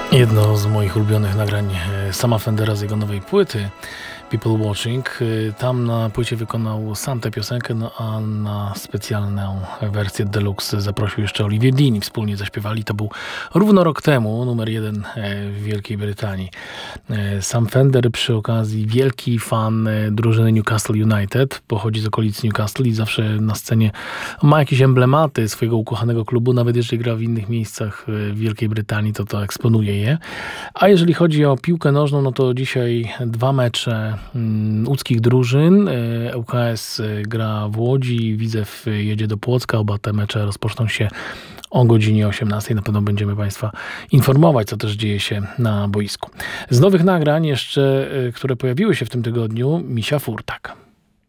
Jedno z moich ulubionych nagrań Sama Fendera z jego nowej płyty People Watching. Tam na płycie wykonał sam tę piosenkę, no a na specjalną wersję deluxe zaprosił jeszcze Olivier Dean i wspólnie zaśpiewali. To był równo rok temu, numer 1 w Wielkiej Brytanii. Sam Fender przy okazji wielki fan drużyny Newcastle United, pochodzi z okolic Newcastle i zawsze na scenie ma jakieś emblematy swojego ukochanego klubu, nawet jeżeli gra w innych miejscach w Wielkiej Brytanii, to eksponuje je. A jeżeli chodzi o piłkę nożną, no to dzisiaj 2 mecze łódzkich drużyn. ŁKS gra w Łodzi, Widzew jedzie do Płocka. Oba te mecze rozpoczną się o godzinie 18. Na pewno będziemy Państwa informować, co też dzieje się na boisku. Z nowych nagrań jeszcze, które pojawiły się w tym tygodniu, Misia Furtak.